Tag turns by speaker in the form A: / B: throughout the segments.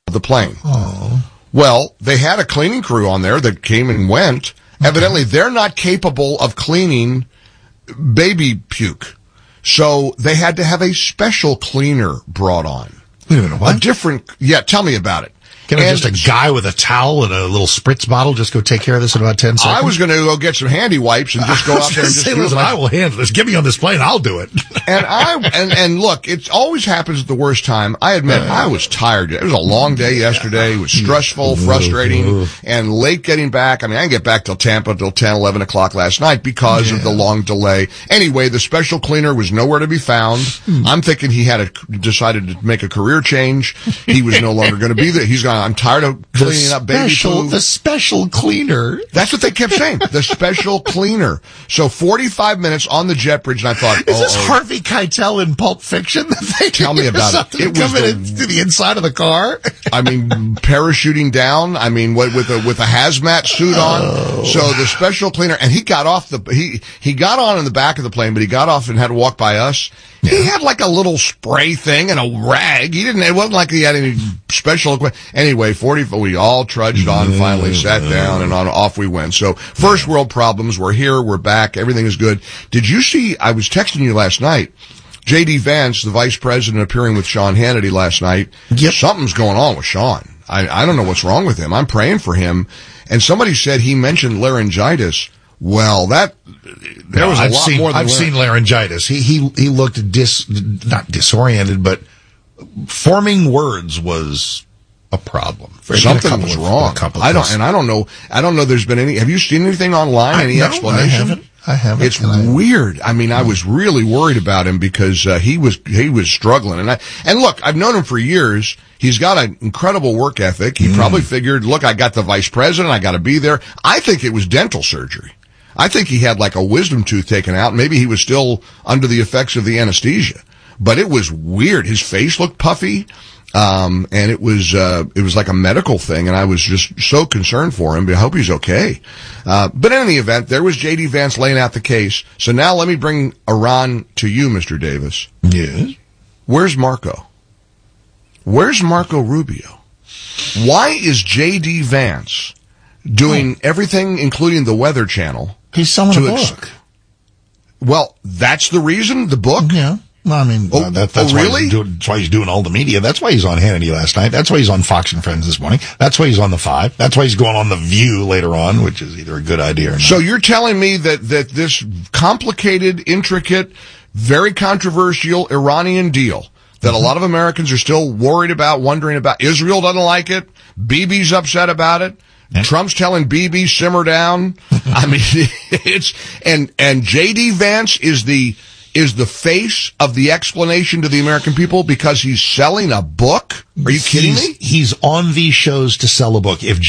A: the plane.
B: Oh.
A: Well, they had a cleaning crew on there that came and went. Evidently, they're not capable of cleaning baby puke. So they had to have a special cleaner brought on.
B: Wait a minute, what?
A: Tell me about it.
B: Can just a guy with a towel and a little spritz bottle just go take care of this in about 10 seconds?
A: I was going to go get some handy wipes and just go out there and just do it.
B: I will handle this. Get me on this plane. I'll do it.
A: And look, it always happens at the worst time. I admit, I was tired. It was a long day yesterday. It was stressful, frustrating, and late getting back. I mean, I didn't get back till Tampa till 10, 11 o'clock last night because of the long delay. Anyway, the special cleaner was nowhere to be found. I'm thinking he had decided to make a career change. He was no longer going to be there. He's gone. I'm tired of cleaning up baby poo.
B: The special cleaner.
A: That's what they kept saying. The special cleaner. So 45 minutes on the jet bridge, and I thought,
B: is this Harvey Keitel in Pulp Fiction?
A: Tell me about it.
B: It was coming into the inside of the car.
A: I mean, parachuting down. I mean, with a hazmat suit on. So the special cleaner, and he got off he got on in the back of the plane, but he got off and had to walk by us. Yeah. He had like a little spray thing and a rag. It wasn't like he had any special equipment. Anyway, we all trudged on, finally sat down, and off we went. So first world problems. We're here. We're back. Everything is good. Did you see, I was texting you last night, J.D. Vance, the vice president, appearing with Sean Hannity last night.
B: Yep.
A: Something's going on with Sean. I don't know what's wrong with him. I'm praying for him. And somebody said he mentioned laryngitis. Well, there was a lot more than
B: I've seen laryngitis. He looked not disoriented, but forming words was a problem.
A: Something was wrong. I don't know. There's been any. Have you seen anything online? Any explanation?
B: I haven't.
A: It's weird. I mean, I was really worried about him because he was struggling. And look, I've known him for years. He's got an incredible work ethic. He probably figured, look, I got the vice president. I got to be there. I think it was dental surgery. I think he had like a wisdom tooth taken out. Maybe he was still under the effects of the anesthesia. But it was weird. His face looked puffy. And it was like a medical thing, and I was just so concerned for him. I hope he's okay. But in any event, there was J.D. Vance laying out the case. So now let me bring Iran to you, Mr. Davis.
B: Yes.
A: Where's Marco? Where's Marco Rubio? Why is J.D. Vance doing everything, including the Weather Channel?
B: He's selling a book.
A: Well, that's the reason, the book?
B: Yeah. Well, I mean, that's
A: really?
B: That's why he's doing all the media. That's why he's on Hannity last night. That's why he's on Fox and Friends this morning. That's why he's on The Five. That's why he's going on The View later on, which is either a good idea or not.
A: So you're telling me that this complicated, intricate, very controversial Iranian deal that a lot of Americans are still worried about, wondering about, Israel doesn't like it, Bibi's upset about it, Trump's telling Bibi, simmer down. I mean, and J.D. Vance is the face of the explanation to the American people because he's selling a book? Are you kidding me?
B: He's on these shows to sell a book. If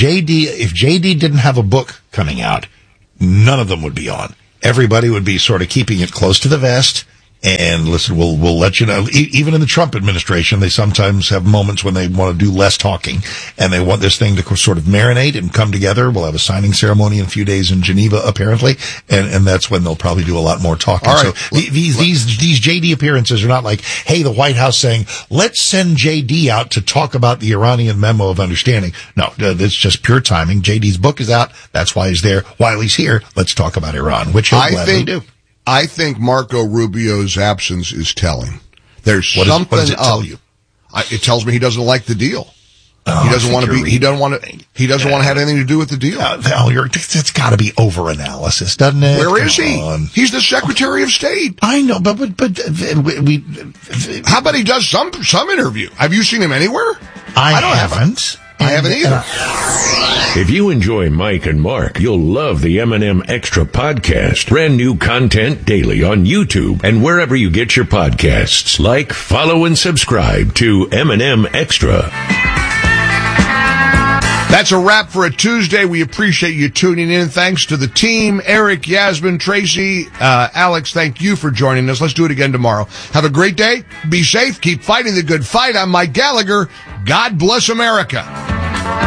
B: JD didn't have a book coming out, none of them would be on. Everybody would be sort of keeping it close to the vest. And listen, we'll let you know. Even in the Trump administration, they sometimes have moments when they want to do less talking, and they want this thing to sort of marinate and come together. We'll have a signing ceremony in a few days in Geneva, apparently, and that's when they'll probably do a lot more talking.
A: All right.
B: So these JD appearances are not like, hey, the White House saying, let's send JD out to talk about the Iranian memo of understanding. No, it's just pure timing. JD's book is out. That's why he's there. While he's here, let's talk about Iran, which he'll gladly do.
A: I think Marco Rubio's absence is telling. There's something.
B: What does it tell you?
A: It tells me he doesn't like the deal. He doesn't want to be. He doesn't want to have anything to do with the deal.
B: It's got to be overanalysis, doesn't it?
A: Where is he? He's the Secretary of State.
B: I know, but we.
A: How about he does some interview? Have you seen him anywhere?
B: I haven't.
A: I haven't either.
C: If you enjoy Mike and Mark, you'll love the M&M Extra podcast. Brand new content daily on YouTube and wherever you get your podcasts. Like, follow, and subscribe to M&M Extra.
A: That's a wrap for a Tuesday. We appreciate you tuning in. Thanks to the team, Eric, Yasmin, Tracy, Alex, thank you for joining us. Let's do it again tomorrow. Have a great day. Be safe. Keep fighting the good fight. I'm Mike Gallagher. God bless America.